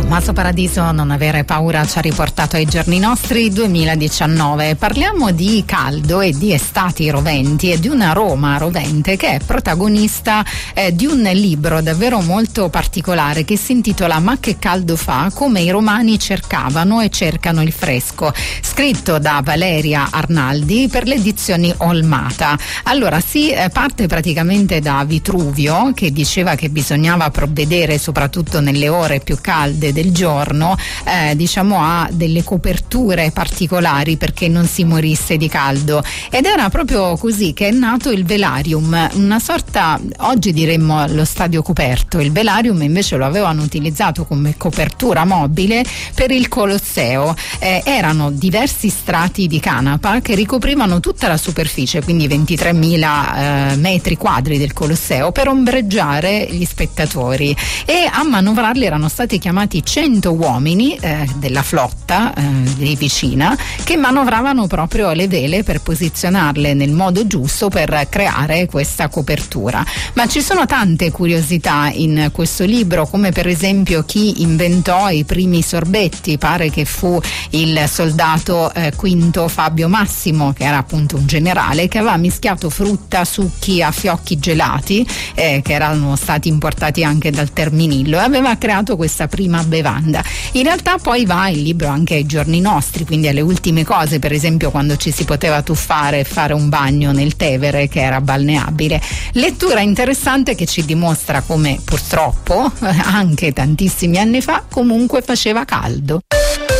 Tommaso Paradiso, Non avere paura, ci ha riportato ai giorni nostri 2019. Parliamo di caldo e di estati roventi e di una Roma rovente che è protagonista di un libro davvero molto particolare che si intitola Ma che caldo fa? Come i romani cercavano e cercano il fresco, scritto da Valeria Arnaldi per le edizioni Olmata. Allora si parte praticamente da Vitruvio, che diceva che bisognava provvedere soprattutto nelle ore più calde del giorno a delle coperture particolari perché non si morisse di caldo, ed era proprio così che è nato il velarium, una sorta, oggi diremmo lo stadio coperto. Il velarium invece lo avevano utilizzato come copertura mobile per il Colosseo. Erano diversi strati di canapa che ricoprivano tutta la superficie, quindi 23.000 metri quadri del Colosseo, per ombreggiare gli spettatori, e a manovrarli erano stati chiamati 100 uomini della flotta di vicina, che manovravano proprio le vele per posizionarle nel modo giusto per creare questa copertura. Ma ci sono tante curiosità in questo libro, come per esempio chi inventò i primi sorbetti. Pare che fu il soldato Quinto Fabio Massimo, che era appunto un generale, che aveva mischiato frutta, succhi a fiocchi gelati che erano stati importati anche dal Terminillo, e aveva creato questa prima bevanda. In realtà poi va il libro anche ai giorni nostri, quindi alle ultime cose, per esempio quando ci si poteva tuffare e fare un bagno nel Tevere, che era balneabile. Lettura interessante che ci dimostra come purtroppo anche tantissimi anni fa comunque faceva caldo.